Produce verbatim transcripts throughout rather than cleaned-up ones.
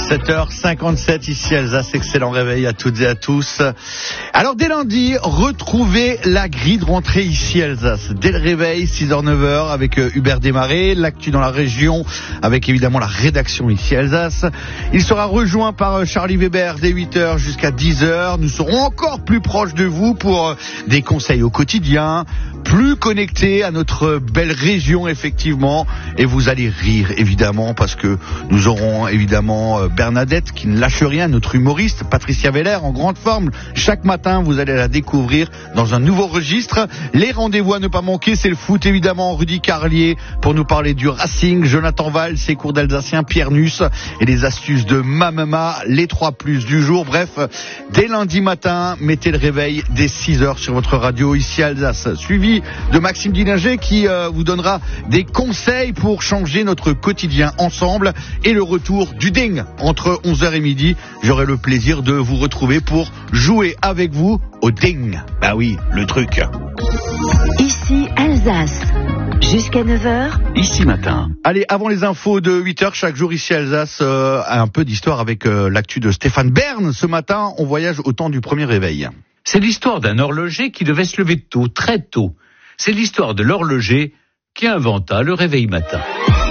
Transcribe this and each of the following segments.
sept heures cinquante-sept ici Alsace, excellent réveil à toutes et à tous. Alors dès lundi, retrouvez la grille de rentrée ici Alsace. Dès le réveil, six heures neuf heures avec Hubert Desmarais, l'actu dans la région avec évidemment la rédaction ici Alsace. Il sera rejoint par Charlie Weber dès huit heures jusqu'à dix heures. Nous serons encore plus proches de vous pour des conseils au quotidien, plus connectés à notre belle région effectivement, et vous allez rire évidemment parce que nous aurons évidemment Bernadette qui ne lâche rien, notre humoriste, Patricia Veller en grande forme. Chaque matin, vous allez la découvrir dans un nouveau registre. Les rendez-vous à ne pas manquer, c'est le foot évidemment, Rudy Carlier pour nous parler du Racing, Jonathan Valls, ses cours d'alsacien, Pierre Nuss et les astuces de Mamema, les trois plus du jour. Bref, dès lundi matin, mettez le réveil dès six heures sur votre radio ici à Alsace. Suivi de Maxime Dillinger qui euh, vous donnera des conseils pour changer notre quotidien ensemble, et le retour du ding entre onze heures et midi. J'aurai le plaisir de vous retrouver pour jouer avec vous au ding. Bah oui, le truc. Ici Alsace, jusqu'à neuf heures. Ici matin. Allez, avant les infos de huit heures, chaque jour ici Alsace, euh, un peu d'histoire avec euh, l'actu de Stéphane Bern. Ce matin, on voyage au temps du premier réveil. C'est l'histoire d'un horloger qui devait se lever tôt, très tôt. C'est l'histoire de l'horloger qui inventa le réveil matin.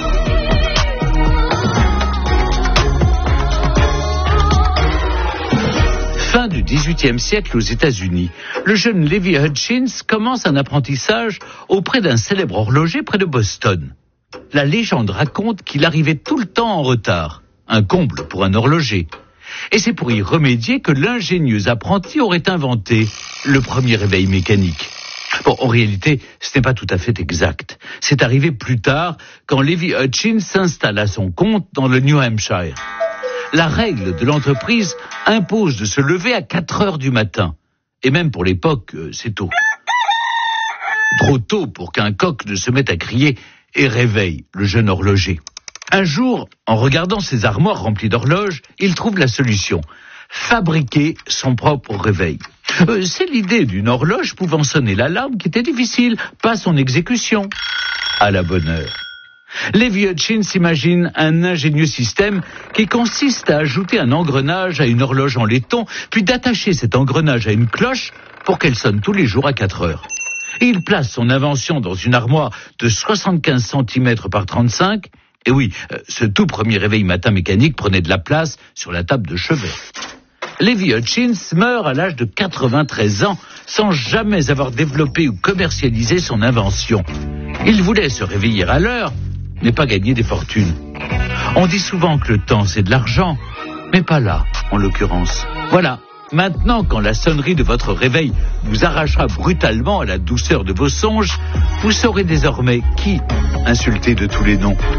Fin du dix-huitième siècle aux États-Unis, le jeune Levi Hutchins commence un apprentissage auprès d'un célèbre horloger près de Boston. La légende raconte qu'il arrivait tout le temps en retard, un comble pour un horloger. Et c'est pour y remédier que l'ingénieux apprenti aurait inventé le premier réveil mécanique. Bon, en réalité, ce n'est pas tout à fait exact. C'est arrivé plus tard, quand Levi Hutchins s'installe à son compte dans le New Hampshire. La règle de l'entreprise impose de se lever à quatre heures du matin. Et même pour l'époque, c'est tôt. Trop tôt pour qu'un coq ne se mette à crier et réveille le jeune horloger. Un jour, en regardant ses armoires remplies d'horloges, il trouve la solution. Fabriquer son propre réveil. Euh, c'est l'idée d'une horloge pouvant sonner l'alarme qui était difficile, pas son exécution. À la bonne heure. Levi Hutchins imagine un ingénieux système qui consiste à ajouter un engrenage à une horloge en laiton, puis d'attacher cet engrenage à une cloche pour qu'elle sonne tous les jours à quatre heures. Et il place son invention dans une armoire de soixante-quinze centimètres par trente-cinq. Et oui, ce tout premier réveil matin mécanique prenait de la place sur la table de chevet. Levi Hutchins meurt à l'âge de quatre-vingt-treize ans sans jamais avoir développé ou commercialisé son invention. Il voulait se réveiller à l'heure, mais pas gagner des fortunes. On dit souvent que le temps c'est de l'argent, mais pas là, en l'occurrence. Voilà, maintenant quand la sonnerie de votre réveil vous arrachera brutalement à la douceur de vos songes, vous saurez désormais qui insulter de tous les noms.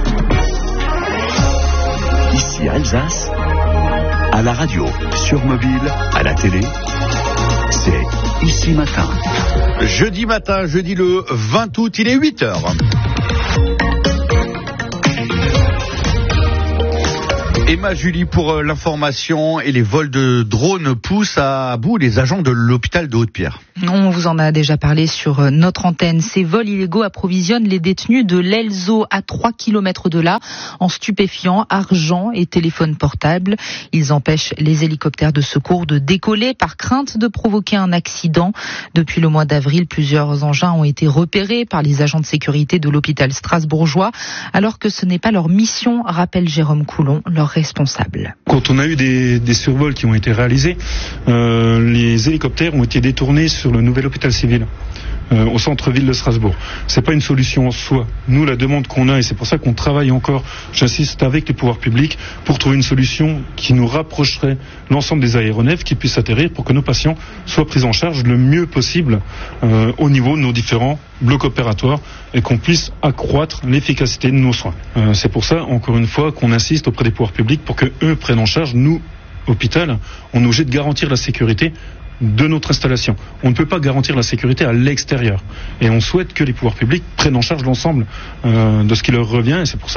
Ici Alsace, à la radio, sur mobile, à la télé, c'est Ici Matin. Jeudi matin, jeudi le vingt août, il est huit heures. Emma Julie pour l'information, et les vols de drones poussent à bout les agents de l'hôpital de Haute-Pierre. On vous en a déjà parlé sur notre antenne. Ces vols illégaux approvisionnent les détenus de l'Elzo à trois kilomètres de là en stupéfiants, argent et téléphone portable. Ils empêchent les hélicoptères de secours de décoller par crainte de provoquer un accident. Depuis le mois d'avril, plusieurs engins ont été repérés par les agents de sécurité de l'hôpital strasbourgeois, alors que ce n'est pas leur mission, rappelle Jérôme Coulon, leur responsable. Quand on a eu des, des survols qui ont été réalisés, euh, les hélicoptères ont été détournés sur le nouvel hôpital civil euh, au centre-ville de Strasbourg. C'est pas une solution en soi. Nous, la demande qu'on a, et c'est pour ça qu'on travaille encore, j'insiste, avec les pouvoirs publics pour trouver une solution qui nous rapprocherait l'ensemble des aéronefs qui puissent atterrir pour que nos patients soient pris en charge le mieux possible euh, au niveau de nos différents blocs opératoires et qu'on puisse accroître l'efficacité de nos soins. Euh, c'est pour ça, encore une fois, qu'on insiste auprès des pouvoirs publics pour que eux prennent en charge. Nous, hôpital, on est obligé de garantir la sécurité de notre installation. On ne peut pas garantir la sécurité à l'extérieur. Et on souhaite que les pouvoirs publics prennent en charge l'ensemble euh, de ce qui leur revient. Et c'est pour ça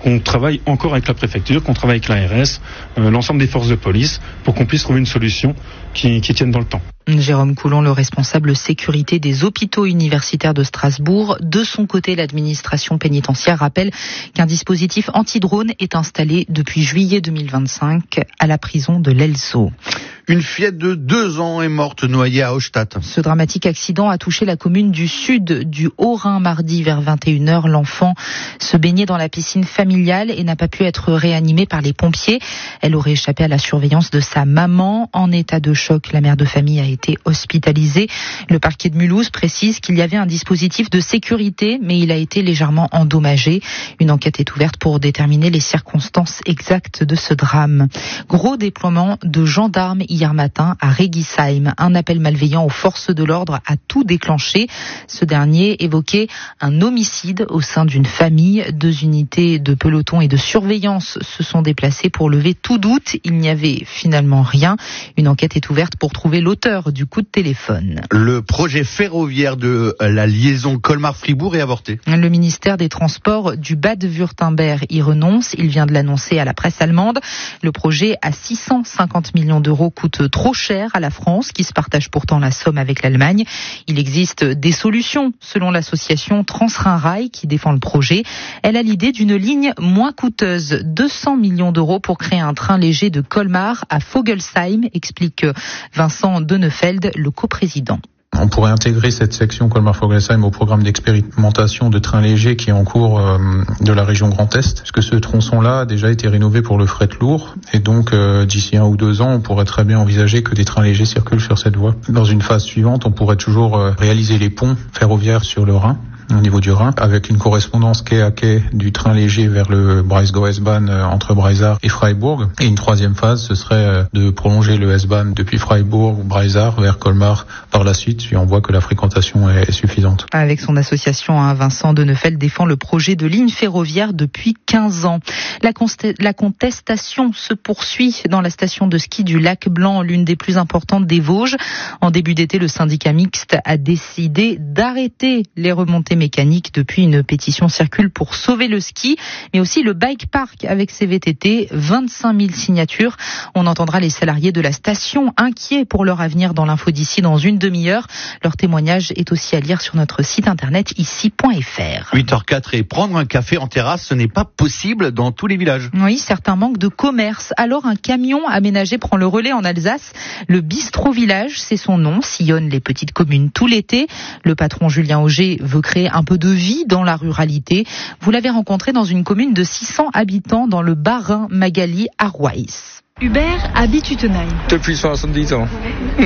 qu'on travaille encore avec la préfecture, qu'on travaille avec l'A R S, euh, l'ensemble des forces de police, pour qu'on puisse trouver une solution qui, qui tienne dans le temps. Jérôme Coulon, le responsable sécurité des hôpitaux universitaires de Strasbourg. De son côté, l'administration pénitentiaire rappelle qu'un dispositif anti-drone est installé depuis juillet deux mille vingt-cinq à la prison de l'Elzo. Une fillette de deux ans est morte noyée à Ostade. Ce dramatique accident a touché la commune du sud du Haut-Rhin mardi vers vingt et une heures. L'enfant se baignait dans la piscine familiale et n'a pas pu être réanimée par les pompiers. Elle aurait échappé à la surveillance de sa maman. En état de choc, la mère de famille a été hospitalisée. Le parquet de Mulhouse précise qu'il y avait un dispositif de sécurité, mais il a été légèrement endommagé. Une enquête est ouverte pour déterminer les circonstances exactes de ce drame. Gros déploiement de gendarmes hier matin à Régisheim. Un appel malveillant aux forces de l'ordre a tout déclenché. Ce dernier évoquait un homicide au sein d'une famille. Deux unités de peloton et de surveillance se sont déplacées pour lever tout doute. Il n'y avait finalement rien. Une enquête est ouverte pour trouver l'auteur du coup de téléphone. Le projet ferroviaire de la liaison Colmar-Fribourg est avorté. Le ministère des Transports du Bade-Württemberg y renonce. Il vient de l'annoncer à la presse allemande. Le projet à six cent cinquante millions d'euros coûte trop cher à la France, qui se partage pourtant la somme avec l'Allemagne. Il existe des solutions, selon l'association Transrhin-Rail qui défend le projet. Elle a l'idée d'une ligne moins coûteuse, deux cents millions d'euros pour créer un train léger de Colmar à Vogelsheim, explique Vincent Donnefeld, le coprésident. On pourrait intégrer cette section Colmar-Vogelsheim au programme d'expérimentation de trains légers qui est en cours euh, de la région Grand Est, parce que ce tronçon-là a déjà été rénové pour le fret lourd, et donc euh, d'ici un ou deux ans, on pourrait très bien envisager que des trains légers circulent sur cette voie. Dans une phase suivante, on pourrait toujours euh, réaliser les ponts ferroviaires sur le Rhin, au niveau du Rhin, avec une correspondance quai à quai du train léger vers le Breisgau-S-Bahn euh, entre Breisach et Freiburg. Et une troisième phase, ce serait euh, de prolonger le S-Bahn depuis Freiburg ou Breisach vers Colmar par la suite, si on voit que la fréquentation est, est suffisante. Avec son association, hein, Vincent Donnefeld défend le projet de ligne ferroviaire depuis quinze ans. La, const- la contestation se poursuit dans la station de ski du Lac Blanc, l'une des plus importantes des Vosges. En début d'été, le syndicat mixte a décidé d'arrêter les remontées mécanique. Depuis, une pétition circule pour sauver le ski, mais aussi le bike park avec ses V T T. vingt-cinq mille signatures. On entendra les salariés de la station inquiets pour leur avenir dans l'info d'ici dans une demi-heure. Leur témoignage est aussi à lire sur notre site internet ici point f r. huit heures quatre et prendre un café en terrasse, ce n'est pas possible dans tous les villages. Oui, certains manquent de commerce. Alors un camion aménagé prend le relais en Alsace. Le Bistrot Village, c'est son nom, sillonne les petites communes tout l'été. Le patron Julien Auger veut créer un peu de vie dans la ruralité. Vous l'avez rencontré dans une commune de six cents habitants dans le Bas-Rhin, Magali, à Royce. Hubert habite Utenheim. Depuis soixante-dix ans.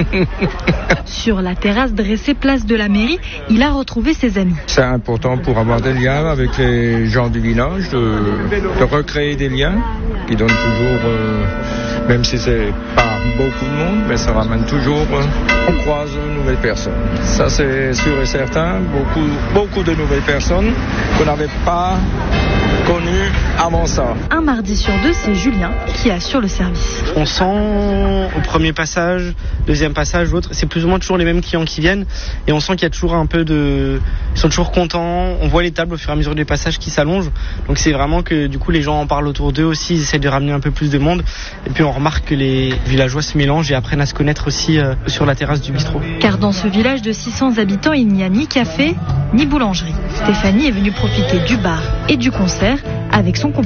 Sur la terrasse dressée place de la mairie, il a retrouvé ses amis. C'est important pour avoir des liens avec les gens du village, de, de recréer des liens qui donnent toujours, euh, même si c'est pas beaucoup de monde, mais ça ramène toujours, euh, on croise de nouvelles personnes. Ça c'est sûr et certain, beaucoup, beaucoup de nouvelles personnes qu'on n'avait pas connues avant ça. Un mardi sur deux, c'est Julien qui assure le service. On sent au premier passage, deuxième passage, l'autre, c'est plus ou moins toujours les mêmes clients qui viennent et on sent qu'il y a toujours un peu de... Ils sont toujours contents, on voit les tables au fur et à mesure des passages qui s'allongent, donc c'est vraiment que du coup les gens en parlent autour d'eux aussi, ils essaient de ramener un peu plus de monde et puis on remarque que les villageois se mélangent et apprennent à se connaître aussi euh, sur la terrasse du bistrot. Car dans ce village de six cents habitants, il n'y a ni café ni boulangerie. Stéphanie est venue profiter du bar et du concert avec son compagnon.